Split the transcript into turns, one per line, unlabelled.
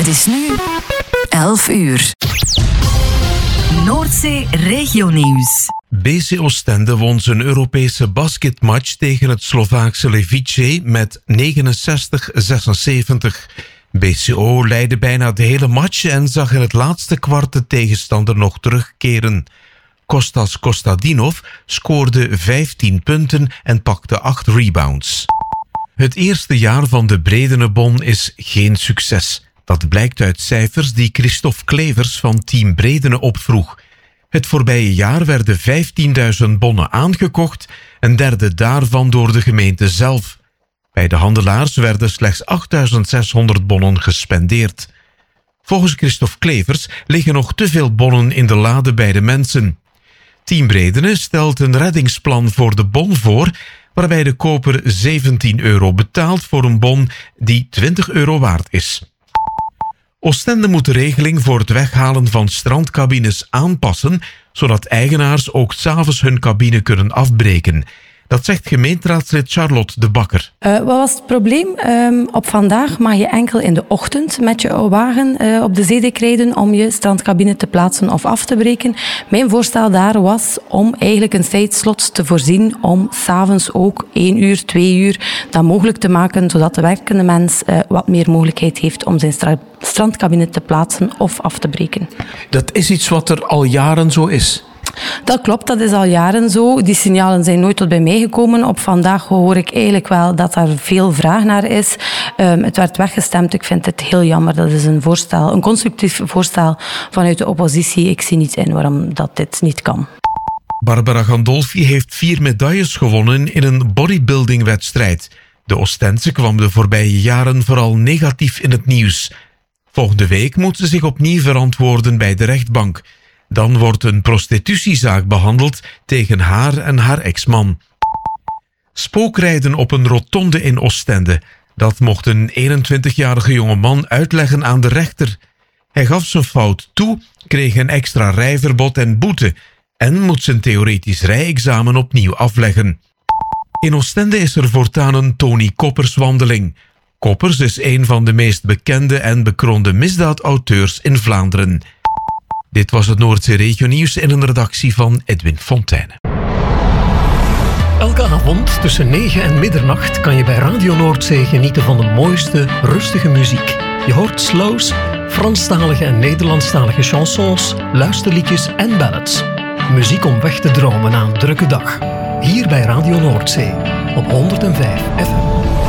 Het is nu 11 uur. Noordzee Regionieuws.
BC Oostende won zijn Europese basketmatch tegen het Slovaakse Levice met 69-76. BCO leidde bijna de hele match en zag in het laatste kwart de tegenstander nog terugkeren. Kostas Kostadinov scoorde 15 punten en pakte 8 rebounds. Het eerste jaar van de Bredenebon is geen succes. Dat blijkt uit cijfers die Christophe Klevers van Team Bredene opvroeg. Het voorbije jaar werden 15.000 bonnen aangekocht, een derde daarvan door de gemeente zelf. Bij de handelaars werden slechts 8.600 bonnen gespendeerd. Volgens Christophe Klevers liggen nog te veel bonnen in de lade bij de mensen. Team Bredene stelt een reddingsplan voor de bon voor, waarbij de koper €17 betaalt voor een bon die €20 waard is. Oostende moet de regeling voor het weghalen van strandcabines aanpassen, zodat eigenaars ook 's avonds hun cabine kunnen afbreken. Dat zegt gemeenteraadslid Charlotte de Bakker.
Wat was het probleem? Op vandaag mag je enkel in de ochtend met je wagen op de zeedijk rijden om je strandcabine te plaatsen of af te breken. Mijn voorstel daar was om eigenlijk een tijdslot te voorzien om 's avonds ook 1 uur, 2 uur dat mogelijk te maken, zodat de werkende mens wat meer mogelijkheid heeft om zijn strandcabine te plaatsen of af te breken.
Dat is iets wat er al jaren zo is.
Dat klopt, dat is al jaren zo. Die signalen zijn nooit tot bij mij gekomen. Op vandaag hoor ik eigenlijk wel dat daar veel vraag naar is. Het werd weggestemd. Ik vind het heel jammer. Dat is een voorstel, een constructief voorstel vanuit de oppositie. Ik zie niet in waarom dat dit niet kan.
Barbara Gandolfi heeft 4 medailles gewonnen in een bodybuildingwedstrijd. De Oostense kwam de voorbije jaren vooral negatief in het nieuws. Volgende week moet ze zich opnieuw verantwoorden bij de rechtbank. Dan wordt een prostitutiezaak behandeld tegen haar en haar ex-man. Spookrijden op een rotonde in Oostende. Dat mocht een 21-jarige jongeman uitleggen aan de rechter. Hij gaf zijn fout toe, kreeg een extra rijverbod en boete en moet zijn theoretisch rijexamen opnieuw afleggen. In Oostende is er voortaan een Tony Koppers-wandeling. Koppers is een van de meest bekende en bekroonde misdaadauteurs in Vlaanderen. Dit was het Noordzee Regionieuws in een redactie van Edwin Fontijne.
Elke avond tussen 9 en middernacht kan je bij Radio Noordzee genieten van de mooiste, rustige muziek. Je hoort slows, Franstalige en Nederlandstalige chansons, luisterliedjes en ballads. Muziek om weg te dromen na een drukke dag. Hier bij Radio Noordzee op 105 FM.